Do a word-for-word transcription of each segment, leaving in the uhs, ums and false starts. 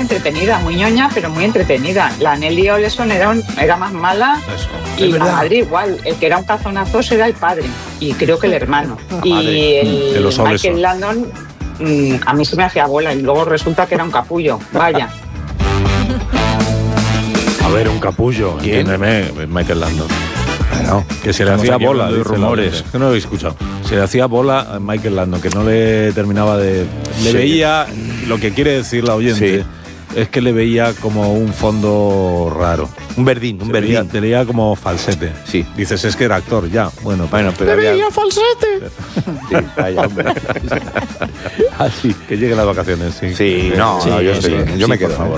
entretenida, muy ñoña, pero muy entretenida. La Nelly Oleson era, un, era más mala. Eso, y la madre igual. El que era un cazonazo era el padre. Y creo que el hermano. Y el, el Michael Landon, mmm, a mí se me hacía bola. Y luego resulta que era un capullo. Vaya. A ver, un capullo. Entiéndeme, Michael Landon. Bueno, que se le hacía bola, de rumores. Que no lo habéis escuchado. Se le hacía bola a Michael Landon, que no le terminaba de. Le sí. veía. Lo que quiere decir la oyente sí. es que le veía como un fondo raro. Un verdín, un se verdín. Veía, te leía como falsete. Sí. Dices, es que era actor, ya. Bueno, bueno pero. ¡Te había... veía falsete! Sí, vaya, hombre. Así, que lleguen las vacaciones, sí. Sí, no, sí, no yo, sí, yo sí, me quedo. Por favor.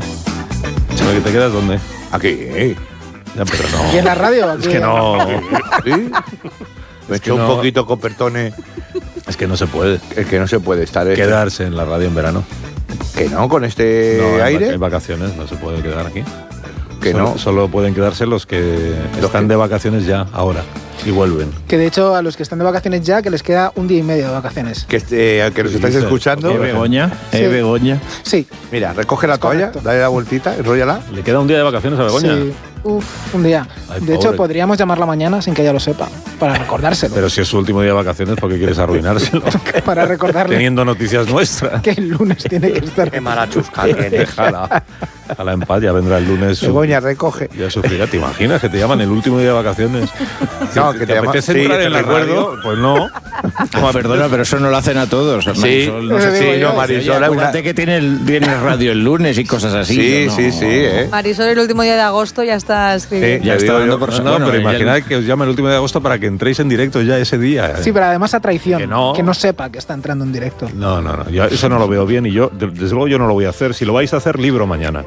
¿Sabes que te quedas dónde? Aquí. Ya, pero no. ¿Y en la radio? Es que no. ¿Sí? Me es echo que un no. poquito Copertone. Es que no se puede. Es que no se puede estar. Quedarse en la radio en verano. Que no, con este no, aire. En vacaciones no se puede quedar aquí. Que solo, no. Solo pueden quedarse los que los están que... de vacaciones ya, ahora. Y vuelven. Que de hecho a los que están de vacaciones ya, que les queda un día y medio de vacaciones. Que, eh, que nos estáis escuchando. ¿Eh, Begoña? Sí. ¿Eh, Begoña? Sí. Mira, recoge la toalla, dale la vueltita, enróllala. ¿Le queda un día de vacaciones a Begoña? Sí. Uf, un día. Ay, de pobre. hecho, podríamos llamarla mañana sin que ella lo sepa, para recordárselo. Pero si es su último día de vacaciones, ¿por qué quieres arruinárselo? Para recordarle. Teniendo noticias nuestras. Que el lunes tiene que estar. Qué mala chusca tiene. Déjala. Déjala en paz, ya vendrá el lunes. Begoña, recoge. Ya sufrirá. ¿Te imaginas que te llaman el último día de vacaciones? No, que ¿Te, te, te llama, apetece sí, entrar en la radio? Pues no. Oh, perdona, pero eso no lo hacen a todos. Sí, Marisol, no sé sí, si no, Marisol. Acuérdate una... que tiene, el, tiene radio el lunes y cosas así. Sí, no. sí, sí. ¿eh? Marisol, el último día de agosto ya está escribiendo. Sí, ya está dando por no, bueno, pero imaginad el... que os llame el último de agosto para que entréis en directo ya ese día. Sí, pero además a traición. Que no. Que no sepa que está entrando en directo. No, no, no. Yo eso no lo veo bien y yo, desde luego, yo no lo voy a hacer. Si lo vais a hacer, libro mañana.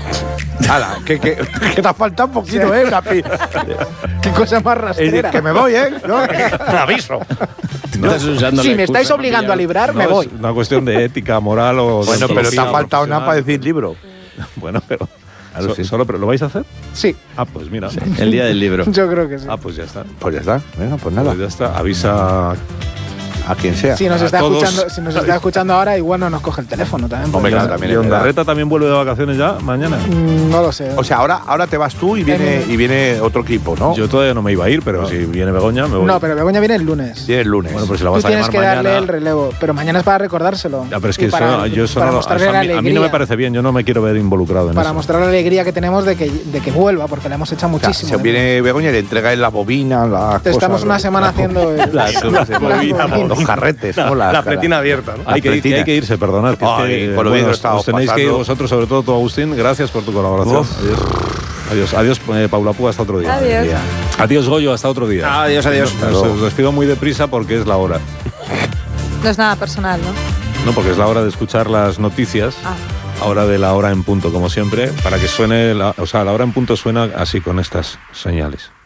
Hala, que, que, que te ha faltado un poquito, ¿eh? Una pi... Qué cosa más rastrera. Que me voy, ¿eh? ¿No? Te aviso. No, si me estáis obligando a librar, no, me voy. Es una cuestión de ética, moral o... Bueno, pero te ha faltado nada para decir libro. Bueno, pero... Claro, so, sí. solo, ¿Lo vais a hacer? Sí. Ah, pues mira. Sí. El día del libro. Yo creo que sí. Ah, pues ya está. Pues ya está. Venga, pues nada. Pues ya está. Avisa... A quien sea. Si nos, a está todos. escuchando, si nos está escuchando ahora, igual no nos coge el teléfono también. Hombre, claro, ¿Y también. Ondarreta también vuelve de vacaciones ya mañana? Mm, no lo sé. O sea, ahora, ahora te vas tú y viene, y viene otro equipo, ¿no? Yo todavía no me iba a ir, pero no. si viene Begoña, me voy. No, pero Begoña viene el lunes. Viene el lunes. Bueno, pues si la Tú vas a tienes llamar que mañana... darle el relevo, pero mañana es para recordárselo. Ya, pero es que eso, para, yo eso para no mostrarle eso la a, mí, alegría, a mí no me parece bien, yo no me quiero ver involucrado en para eso. mostrar la alegría que tenemos de que, de que vuelva, porque le hemos echado muchísimo. O sea, se viene Begoña y le entrega en la bobina, las Te estamos cosas, una los, semana la, haciendo el, la, la, la bobina, bobina. los carretes, ¿no? La, la, la pletina abierta, ¿no? Hay que, ir, que hay que irse, perdonad. Que Ay, es que, con lo bueno, bien os, os tenéis pasando. que ir vosotros, sobre todo tú, Agustín. Gracias por tu colaboración. Uf. Adiós. Adiós, adiós eh, Paula Pú, hasta otro día. Adiós. Adiós, Goyo, hasta otro día. Adiós, adiós. Os, os despido muy deprisa porque es la hora. No es nada personal, ¿no? No, porque es la hora de escuchar las noticias. Ah. Ahora de la hora en punto, como siempre, para que suene, la, o sea, la hora en punto suena así con estas señales.